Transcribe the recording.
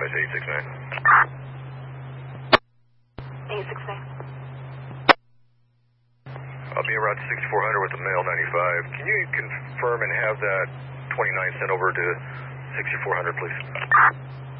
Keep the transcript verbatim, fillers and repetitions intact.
Nice eight six nine. eight six nine. I'll be around sixty-four hundred with the male ninety-five. Can you confirm and have that twenty-nine sent over to sixty-four hundred, please?